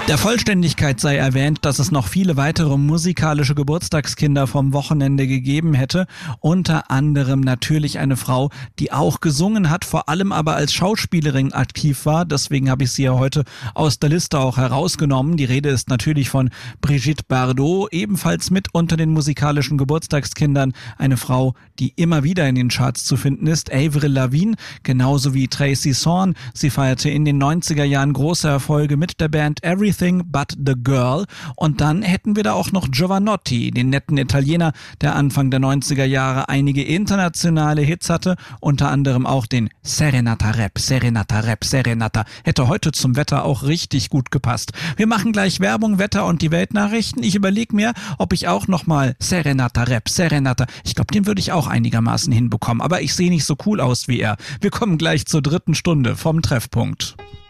Der Vollständigkeit sei erwähnt, dass es noch viele weitere musikalische Geburtstagskinder vom Wochenende gegeben hätte. Unter anderem natürlich eine Frau, die auch gesungen hat, vor allem aber als Schauspielerin aktiv war. Deswegen habe ich sie ja heute aus der Liste auch herausgenommen. Die Rede ist natürlich von Brigitte Bardot, ebenfalls mit unter den musikalischen Geburtstagskindern. Eine Frau, die immer wieder in den Charts zu finden ist. Avril Lavigne, genauso wie Tracy Thorn. Sie feierte in den 90er Jahren große Erfolge mit der Band Everything But the Girl. Und dann hätten wir da auch noch Giovanotti, den netten Italiener, der Anfang der 90er Jahre einige internationale Hits hatte, unter anderem auch den Serenata Rap, Serenata Rap, Serenata. Hätte heute zum Wetter auch richtig gut gepasst. Wir machen gleich Werbung, Wetter und die Weltnachrichten. Ich überlege mir, ob ich auch nochmal Serenata Rap, Serenata, ich glaube, den würde ich auch einigermaßen hinbekommen, aber ich sehe nicht so cool aus wie er. Wir kommen gleich zur dritten Stunde vom Treffpunkt.